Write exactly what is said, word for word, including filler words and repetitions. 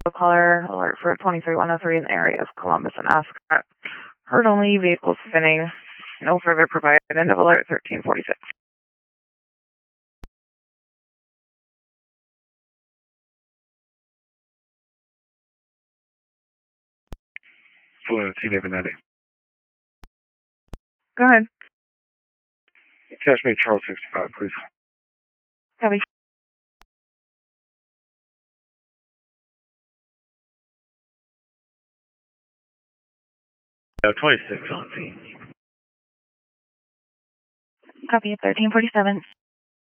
caller alert for twenty-three one oh three in the area of Columbus and Ascot. Heard only vehicles spinning. No further provided. End of alert thirteen forty-six. Fluent T. Benetti. Go ahead. Catch me Charles sixty-five, please. Copy. No, twenty-six on scene. Copy, thirteen forty-seven.